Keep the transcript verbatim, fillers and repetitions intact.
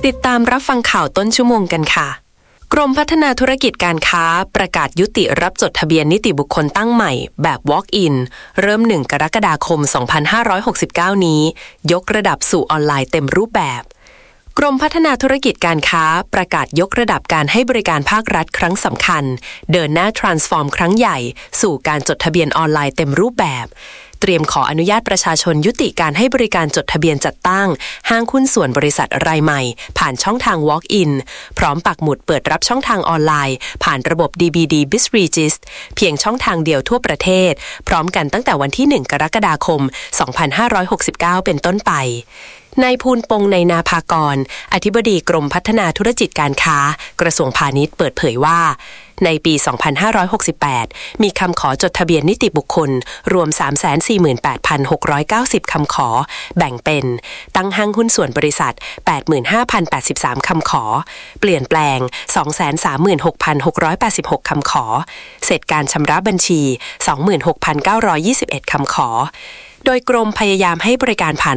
ติดตามรับฟังข่าวต้นชั่วโมงกันค่ะกรมพัฒนาธุรกิจการค้าประกาศยุติรับจดทะเบียนนิติบุคคลตั้งใหม่แบบ Walk-in เริ่มหนึ่งกรกฎาคมสองพันห้าร้อยหกสิบเก้านี้ยกระดับสู่ออนไลน์เต็มรูปแบบกรมพัฒนาธุรกิจการค้าประกาศยกระดับการให้บริการภาครัฐครั้งสำคัญเดินหน้า transform ครั้งใหญ่สู่การจดทะเบียนออนไลน์เต็มรูปแบบเตรียมขออนุญาตประชาชนยุติการให้บริการจดทะเบียนจัดตั้งห้างหุ้นส่วนบริษัทรายใหม่ผ่านช่องทาง Walk-in พร้อมปักหมุดเปิดรับช่องทางออนไลน์ผ่านระบบ ดี บี ดี BizRegis เพียงช่องทางเดียวทั่วประเทศพร้อมกันตั้งแต่วันที่หนึ่งกรกฎาคมสองพันห้าร้อยหกสิบเก้าเป็นต้นไปนายภูลปงในนาภากรอธิบดีกรมพัฒนาธุรกิจการค้ากระทรวงพาณิชย์เปิดเผยว่าในปีสองพันห้าร้อยหกสิบแปดมีคำขอจดทะเบียนนิติบุคคลรวม สามแสนสี่หมื่นแปดพันหกร้อยเก้าสิบ คำขอแบ่งเป็นตั้งห้างหุ้นส่วนบริษัท แปดหมื่นห้าพันแปดสิบสาม คำขอเปลี่ยนแปลง สองแสนสามหมื่นหกพันหกร้อยแปดสิบหก คำขอเสร็จการชำระบัญชี สองหมื่นหกพันเก้าร้อยยี่สิบเอ็ด คำขอโดยกรมพยายามให้บริการผ่าน